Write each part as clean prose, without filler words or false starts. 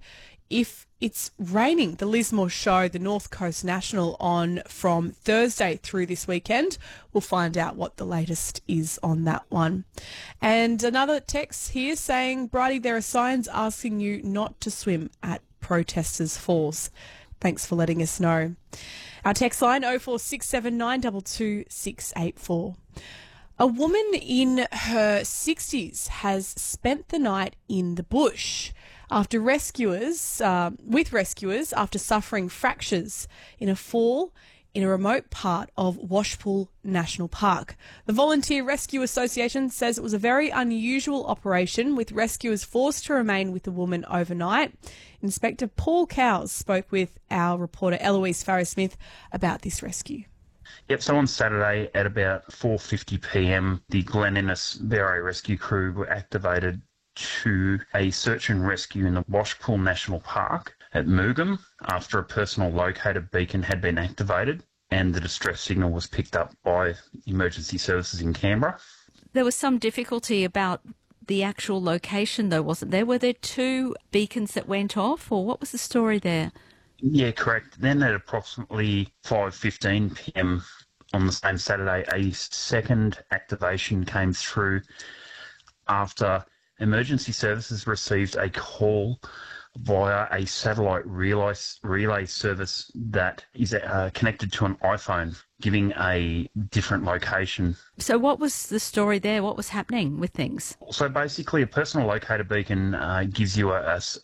if it's raining. The Lismore Show, the North Coast National, on from Thursday through this weekend. We'll find out what the latest is on that one. And another text here saying, Bridie, there are signs asking you not to swim at Protesters Falls. Thanks for letting us know. Our text line 0467 684. A woman in her 60s has spent the night in the bush after rescuers after suffering fractures in a fall in a remote part of Washpool National Park. The Volunteer Rescue Association says it was a very unusual operation, with rescuers forced to remain with the woman overnight. Inspector Paul Cowes spoke with our reporter Eloise Farrow-Smith about this rescue. Yep, so on Saturday at about 4:50pm, the Glen Innes VRA rescue crew were activated to a search and rescue in the Washpool National Park at Moogam after a personal locator beacon had been activated and the distress signal was picked up by emergency services in Canberra. There was some difficulty about the actual location though, wasn't there? Were there two beacons that went off, or what was the story there? Yeah, correct. Then at approximately 5:15pm on the same Saturday, a second activation came through after emergency services received a call via a satellite relay service that is connected to an iPhone, giving a different location. So what was the story there? What was happening with things? So basically, a personal locator beacon gives you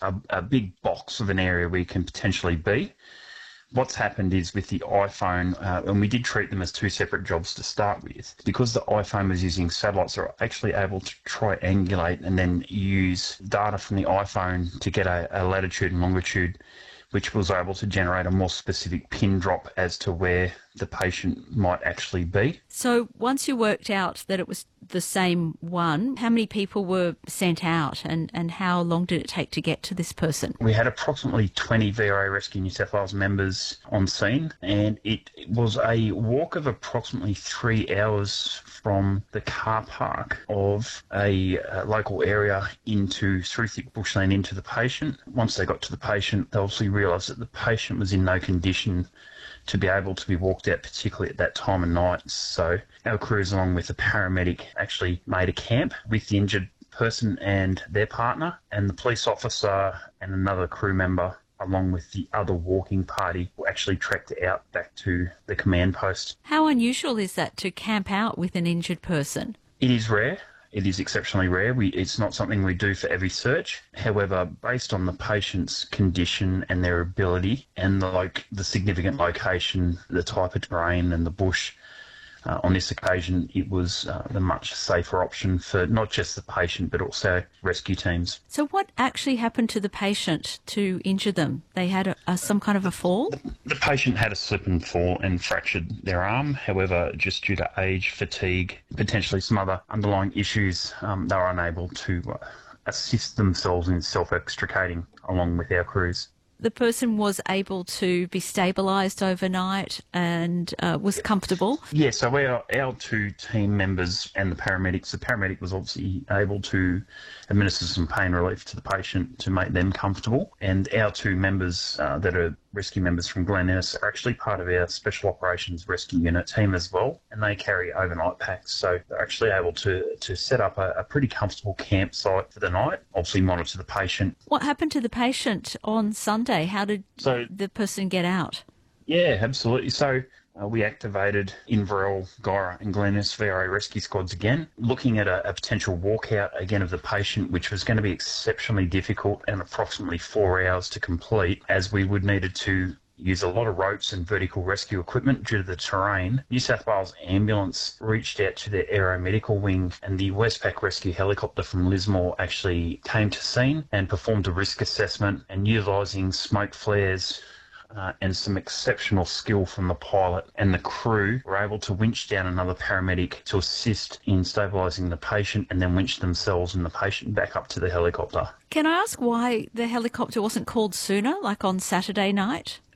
a big box of an area where you can potentially be. What's happened is with the iPhone, and we did treat them as two separate jobs to start with, because the iPhone was using satellites, they're actually able to triangulate and then use data from the iPhone to get a latitude and longitude, which was able to generate a more specific pin drop as to where the patient might actually be. So once you worked out that it was the same one, how many people were sent out and how long did it take to get to this person? We had approximately 20 VRA Rescue New South Wales members on scene, and it was a walk of approximately 3 hours from the car park of a local area through thick bushland into the patient. Once they got to the patient, they obviously realised that the patient was in no condition to be able to be walked out, particularly at that time of night. So our crews, along with the paramedic, actually made a camp with the injured person and their partner, and the police officer and another crew member, along with the other walking party, actually trekked out back to the command post. How unusual is that, to camp out with an injured person? It is rare. It is exceptionally rare. It's not something we do for every search. However, based on the patient's condition and their ability and the significant location, the type of terrain and the bush, on this occasion, it was the much safer option for not just the patient but also rescue teams. So what actually happened to the patient to injure them? They had some kind of a fall? The patient had a slip and fall and fractured their arm. However, just due to age, fatigue, potentially some other underlying issues, they were unable to assist themselves in self-extricating along with our crews. The person was able to be stabilised overnight and was comfortable? Yeah, so our two team members and the paramedic was obviously able to administer some pain relief to the patient to make them comfortable. And our two members that are rescue members from Glen Innes are actually part of our Special Operations Rescue Unit team as well, and they carry overnight packs. So they're actually able to set up a pretty comfortable campsite for the night, obviously monitor the patient. What happened to the patient on Sunday? How did the person get out? Yeah, absolutely. So we activated Inverell, Guyra and Glen Innes VRA rescue squads again, looking at a potential walkout again of the patient, which was going to be exceptionally difficult and approximately 4 hours to complete, as we would needed to use a lot of ropes and vertical rescue equipment due to the terrain. New South Wales Ambulance reached out to their aeromedical wing, and the Westpac rescue helicopter from Lismore actually came to scene and performed a risk assessment, and utilising smoke flares and some exceptional skill from the pilot and the crew, were able to winch down another paramedic to assist in stabilising the patient, and then winch themselves and the patient back up to the helicopter. Can I ask why the helicopter wasn't called sooner, like on Saturday night?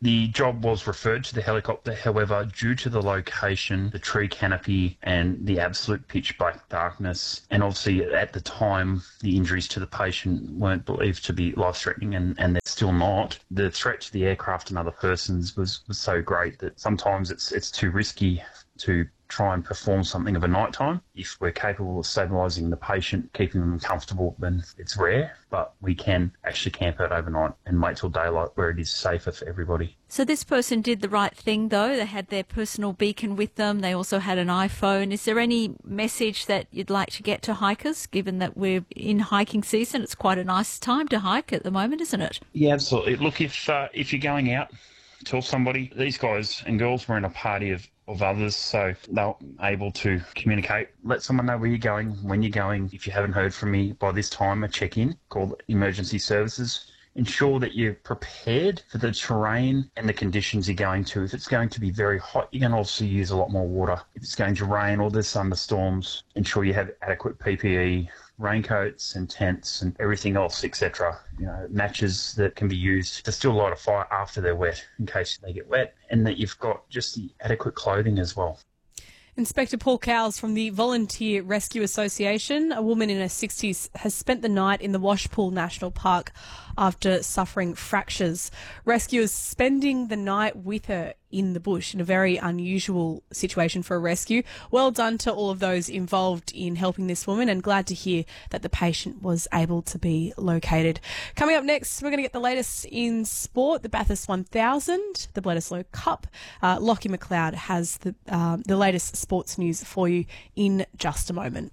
The job was referred to the helicopter. However, due to the location, the tree canopy and the absolute pitch black darkness, and obviously at the time the injuries to the patient weren't believed to be life-threatening, and they're still not, the threat to the aircraft and other persons was so great that sometimes it's too risky to try and perform something of a night time. If we're capable of stabilising the patient, keeping them comfortable, then it's rare, but we can actually camp out overnight and wait till daylight where it is safer for everybody. So this person did the right thing, though. They had their personal beacon with them. They also had an iPhone. Is there any message that you'd like to get to hikers, given that we're in hiking season? It's quite a nice time to hike at the moment, isn't it? Yeah, absolutely. Look, if you're going out, tell somebody. These guys and girls were in a party of others, so they're able to communicate. Let someone know where you're going, when you're going. If you haven't heard from me by this time, a check-in, call emergency services. Ensure that you're prepared for the terrain and the conditions you're going to. If it's going to be very hot, you're going to also use a lot more water. If it's going to rain or there's thunderstorms, ensure you have adequate PPE, raincoats and tents and everything else, etc. Matches that can be used to still light a fire after they're wet in case they get wet, and that you've got just the adequate clothing as well. Inspector Paul Cowles from the Volunteer Rescue Association. A woman in her 60s has spent the night in the Washpool National Park after suffering fractures. Rescuers spending the night with her in the bush in a very unusual situation for a rescue. Well done to all of those involved in helping this woman, and glad to hear that the patient was able to be located. Coming up next, we're going to get the latest in sport, the Bathurst 1000, the Bledisloe Cup. Lockie McLeod has the latest sports news for you in just a moment.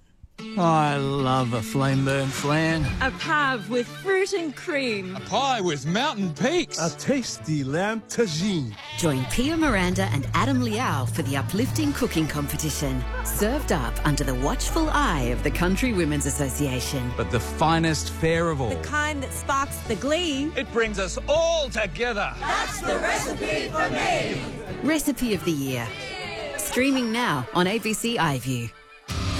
I love a flame burn flan. A pub with fruit and cream. A pie with mountain peaks. A tasty lamb tagine. Join Pia Miranda and Adam Liao for the uplifting cooking competition. Served up under the watchful eye of the Country Women's Association. But the finest fare of all. The kind that sparks the glee. It brings us all together. That's the recipe for me. Recipe of the Year. Streaming now on ABC iView.